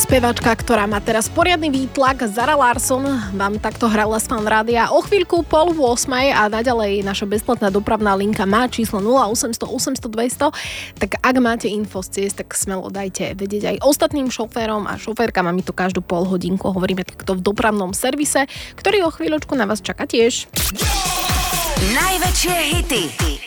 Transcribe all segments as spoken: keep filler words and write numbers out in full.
Spevačka, ktorá má teraz poriadny výtlak, Zara Larsson, vám takto hrala z Fan Rádia o chvíľku pol v ôsmej a naďalej naša bezplatná dopravná linka má číslo nula osemsto osemsto dvesto, tak ak máte info z ciest, tak smelo dajte vedieť aj ostatným šoférom a šoférkam, a my to každú pol hodinku hovoríme takto v dopravnom servise, ktorý o chvíľočku na vás čaká tiež. Najväčšie hity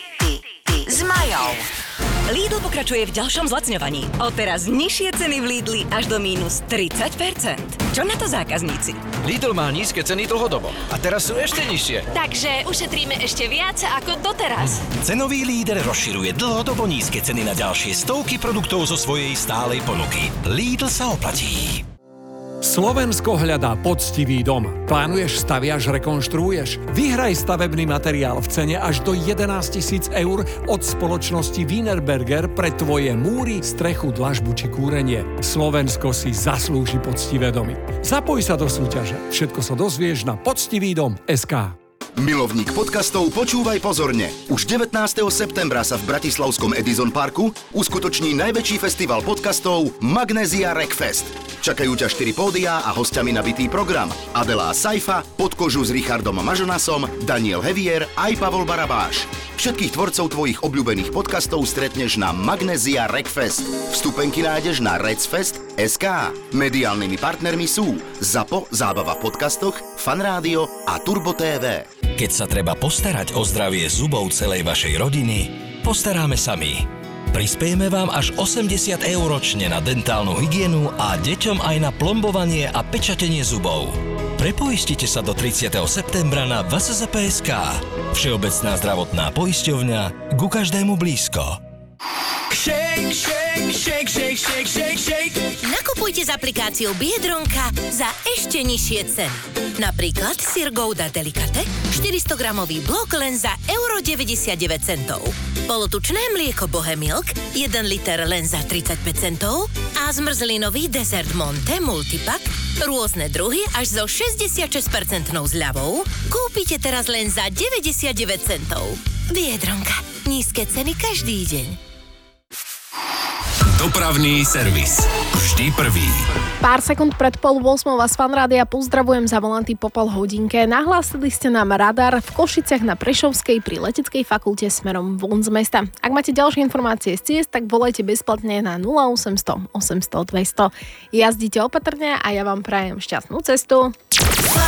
s Majou. Lidl pokračuje v ďalšom zlacňovaní. Odteraz nižšie ceny v Lidli až do mínus tridsať percent. Čo na to zákazníci? Lidl má nízke ceny dlhodobo a teraz sú ešte nižšie. Takže ušetríme ešte viac ako doteraz. Cenový líder rozširuje dlhodobo nízke ceny na ďalšie stovky produktov zo svojej stálej ponuky. Lidl sa oplatí. Slovensko hľadá poctivý dom. Plánuješ, staviaš, rekonštruuješ? Vyhraj stavebný materiál v cene až do jedenásť tisíc eur od spoločnosti Wienerberger pre tvoje múry, strechu, dlažbu či kúrenie. Slovensko si zaslúži poctivé domy. Zapoj sa do súťaže. Všetko sa dozvieš na poctivý dom bodka es ká. Milovník podcastov, počúvaj pozorne. Už devätnásteho septembra sa v bratislavskom Edison Parku uskutoční najväčší festival podcastov Magnézia Wreckfest. Čakajú ťa štyri pódia a hostiami nabitý program. Adela Saifa, Podkožu s Richardom Mažonasom, Daniel Hevier aj Pavol Barabáš. Všetkých tvorcov tvojich obľúbených podcastov stretneš na Magnézia Wreckfest. Vstupenky nájdeš na recfest bodka es ká. Mediálnymi partnermi sú ZAPO, zábava v podcastoch, Fan Rádio a Turbo té vé. Keď sa treba postarať o zdravie zubov celej vašej rodiny, postaráme sami. Prispiejeme vám až osemdesiat eur ročne na dentálnu hygienu a deťom aj na plombovanie a pečatenie zubov. Prepoistite sa do tridsiateho septembra na vé es zet pé bodka es ká. Všeobecná zdravotná poisťovňa, ku každému blízko. Shake, shake, shake, shake, shake, shake, shake. Nakupujte s aplikáciou Biedronka za ešte nižšie ceny. Napríklad syr Gouda Delicate, štyristogramový blok len za euro deväťdesiatdeväť centov. Polotučné mlieko Bohemilk, jeden liter len za tridsaťpäť centov a zmrzlinový dezert Monte Multipack, rôzne druhy až so šesťdesiatšesť percent zľavou, kúpite teraz len za deväťdesiatdeväť centov. Biedronka, nízke ceny každý deň. Dopravný servis. Vždy prvý. Pár sekúnd pred pol ôsmou vás Fan Rádia pozdravujem za volanty po pol hodinke. Nahlásili ste nám radar v Košiciach na Prešovskej pri Leteckej fakulte smerom von z mesta. Ak máte ďalšie informácie z ciest, tak volajte bezplatne na nula osemsto osemsto dvesto. Jazdite opatrne a ja vám prajem šťastnú cestu.